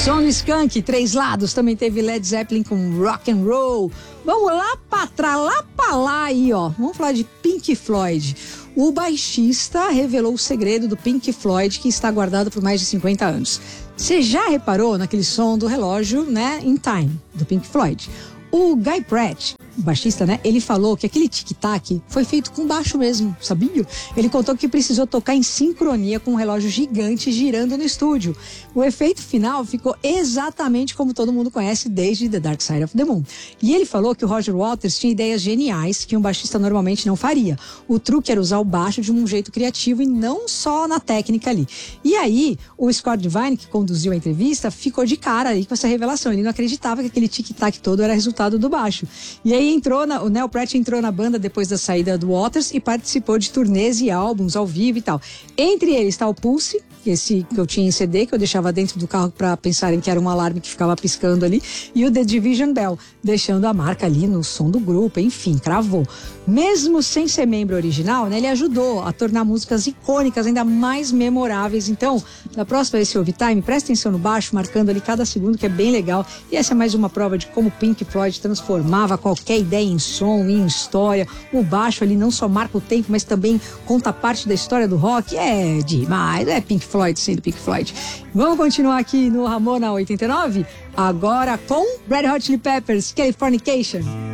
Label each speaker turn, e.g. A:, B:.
A: Som do Skank, 3 lados, também teve Led Zeppelin com Rock and Roll. Vamos lá pra trás, lá pra lá aí, ó. Vamos falar de Pink Floyd. O baixista revelou o segredo do Pink Floyd, que está guardado por mais de 50 anos. Você já reparou naquele som do relógio, né, In Time, do Pink Floyd? O Guy Pratt, o baixista, né, ele falou que aquele tic-tac foi feito com baixo mesmo, sabia? Ele contou que precisou tocar em sincronia com um relógio gigante girando no estúdio. O efeito final ficou exatamente como todo mundo conhece desde The Dark Side of the Moon. E ele falou que o Roger Waters tinha ideias geniais que um baixista normalmente não faria. O truque era usar o baixo de um jeito criativo e não só na técnica ali. E aí, o Scott Devine, que conduziu a entrevista, ficou de cara aí com essa revelação. Ele não acreditava que aquele tic-tac todo era resultado do baixo. E aí o Neil Pratt entrou na banda depois da saída do Waters e participou de turnês e álbuns ao vivo e tal. Entre eles está o Pulse, esse que eu tinha em CD, que eu deixava dentro do carro para pensarem que era um alarme que ficava piscando ali, e o The Division Bell, deixando a marca ali no som do grupo, enfim, cravou. Mesmo sem ser membro original, né, ele ajudou a tornar músicas icônicas ainda mais memoráveis. Então, na próxima vez que ouvir Time, presta atenção no baixo, marcando ali cada segundo, que é bem legal. E essa é mais uma prova de como Pink Floyd transformava qualquer ideia em som, em história. O baixo ali não só marca o tempo, mas também conta parte da história do rock. É demais, é Pink Floyd sendo Pink Floyd. Vamos continuar aqui no Ramona 89, agora com Red Hot Chili Peppers, Californication.